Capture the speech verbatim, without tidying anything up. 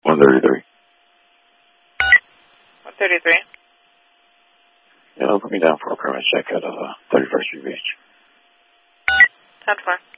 one thirty-three. one thirty-three. Yeah, put me down for a permit check at uh, thirty-first Street Beach. ten four.